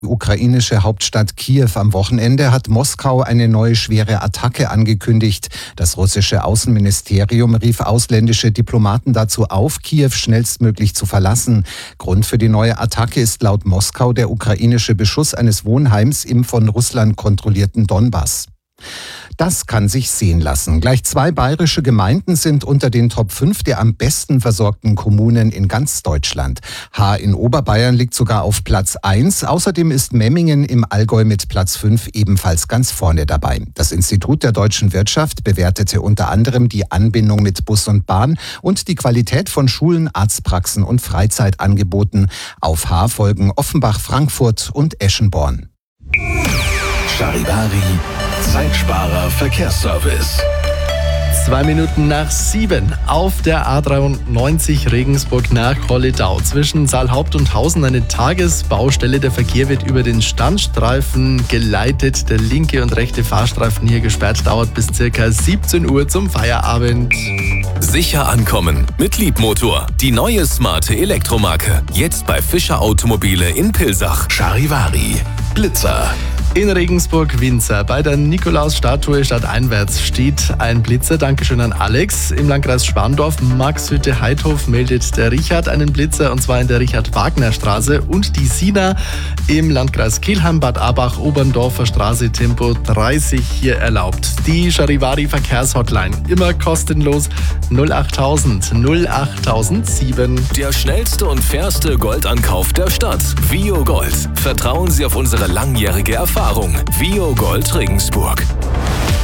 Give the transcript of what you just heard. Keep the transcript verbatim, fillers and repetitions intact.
Ukrainische Hauptstadt Kiew am Wochenende hat Moskau eine neue schwere Attacke angekündigt. Das russische Außenministerium rief ausländische Diplomaten dazu auf, Kiew schnellstmöglich zu verlassen. Grund für die neue Attacke ist laut Moskau der ukrainische Beschuss eines Wohnheims im von Russland kontrollierten Donbass. Das kann sich sehen lassen. Gleich zwei bayerische Gemeinden sind unter den Top fünf der am besten versorgten Kommunen in ganz Deutschland. Haar in Oberbayern liegt sogar auf Platz eins. Außerdem ist Memmingen im Allgäu mit Platz fünf ebenfalls ganz vorne dabei. Das Institut der deutschen Wirtschaft bewertete unter anderem die Anbindung mit Bus und Bahn und die Qualität von Schulen, Arztpraxen und Freizeitangeboten. Auf Haar folgen Offenbach, Frankfurt und Eschenborn. Charivari Zeitsparer Verkehrsservice. Zwei Minuten nach sieben auf der A dreiundneunzig Regensburg nach Holledau. Zwischen Saalhaupt und Hausen eine Tagesbaustelle. Der Verkehr wird über den Standstreifen geleitet. Der linke und rechte Fahrstreifen hier gesperrt. Dauert bis circa siebzehn Uhr zum Feierabend. Sicher ankommen mit Liebmotor. Die neue smarte Elektromarke. Jetzt bei Fischer Automobile in Pilsach. Charivari Blitzer. In Regensburg-Winzer bei der Nikolaus-Statue stadteinwärts steht ein Blitzer. Dankeschön an Alex. Im Landkreis Schwandorf, Maxhütte-Heidhof, meldet der Richard einen Blitzer, und zwar in der Richard-Wagner-Straße. Und die Sina im Landkreis Kelheim-Bad Abach, Oberndorfer Straße, Tempo dreißig hier erlaubt. Die Charivari-Verkehrshotline, immer kostenlos, null achttausend null achttausendsieben. Der schnellste und fairste Goldankauf der Stadt. Vio Gold. Vertrauen Sie auf unsere langjährige Erfahrung. Vio Gold Regensburg.